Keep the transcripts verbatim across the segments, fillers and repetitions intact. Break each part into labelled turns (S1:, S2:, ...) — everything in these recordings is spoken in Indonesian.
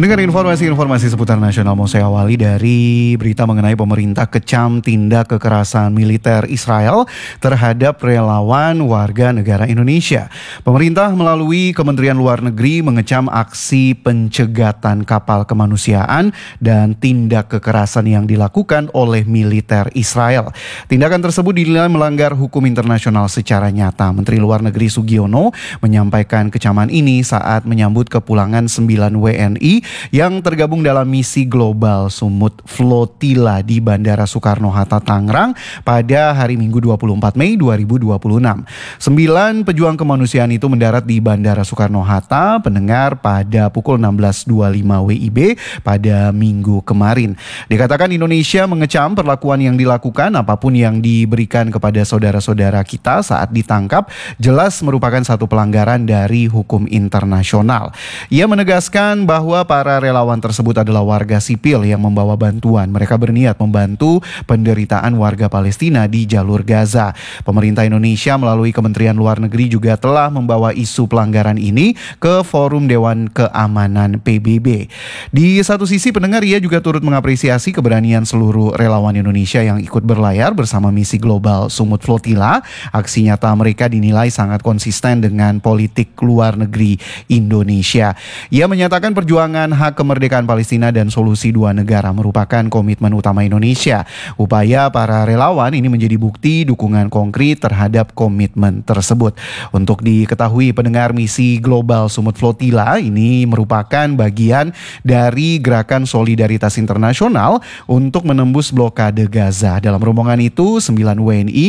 S1: Mendengar informasi-informasi seputar nasional, mau saya awali dari berita mengenai pemerintah kecam tindak kekerasan militer Israel terhadap relawan warga negara Indonesia. Pemerintah melalui Kementerian Luar Negeri mengecam aksi pencegatan kapal kemanusiaan dan tindak kekerasan yang dilakukan oleh militer Israel. Tindakan tersebut dinilai melanggar hukum internasional secara nyata. Menteri Luar Negeri Sugiono menyampaikan kecaman ini saat menyambut kepulangan sembilan W N I yang tergabung dalam misi global Sumut Flotilla di Bandara Soekarno-Hatta, Tangerang pada hari Minggu dua puluh empat Mei dua ribu dua puluh enam. Sembilan pejuang kemanusiaan itu mendarat di Bandara Soekarno-Hatta, pendengar, pada pukul enam belas dua puluh lima W I B pada minggu kemarin. Dikatakan Indonesia mengecam perlakuan yang dilakukan apapun yang diberikan kepada saudara-saudara kita saat ditangkap jelas merupakan satu pelanggaran dari hukum internasional. Ia menegaskan bahwa para relawan tersebut adalah warga sipil yang membawa bantuan. Mereka berniat membantu penderitaan warga Palestina di jalur Gaza. Pemerintah Indonesia melalui Kementerian Luar Negeri juga telah membawa isu pelanggaran ini ke Forum Dewan Keamanan P B B. Di satu sisi, pendengar, ia juga turut mengapresiasi keberanian seluruh relawan Indonesia yang ikut berlayar bersama misi global Sumut Flotilla. Aksi nyata mereka dinilai sangat konsisten dengan politik luar negeri Indonesia. Ia menyatakan perjuangan hak kemerdekaan Palestina dan solusi dua negara merupakan komitmen utama Indonesia. Upaya para relawan ini menjadi bukti dukungan konkret terhadap komitmen tersebut. Untuk diketahui, pendengar, misi global Sumut Flotilla ini merupakan bagian dari gerakan solidaritas internasional untuk menembus blokade Gaza. Dalam rombongan itu, sembilan W N I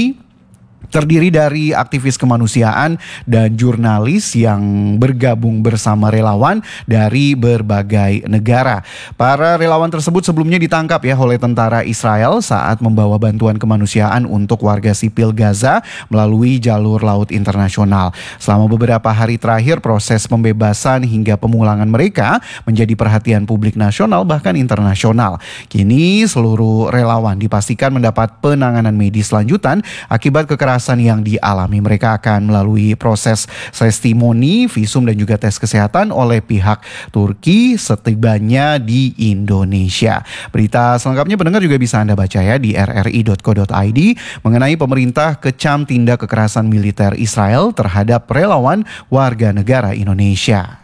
S1: terdiri dari aktivis kemanusiaan dan jurnalis yang bergabung bersama relawan dari berbagai negara. Para relawan tersebut sebelumnya ditangkap ya oleh tentara Israel saat membawa bantuan kemanusiaan untuk warga sipil Gaza melalui jalur laut internasional. Selama beberapa hari terakhir, proses pembebasan hingga pemulangan mereka menjadi perhatian publik nasional bahkan internasional. Kini seluruh relawan dipastikan mendapat penanganan medis lanjutan akibat kekerasan yang dialami. Mereka akan melalui proses testimoni, visum dan juga tes kesehatan oleh pihak Turki setibanya di Indonesia. Berita selengkapnya, pendengar, juga bisa Anda baca ya di r r i dot co dot i d mengenai pemerintah kecam tindak kekerasan militer Israel terhadap relawan warga negara Indonesia.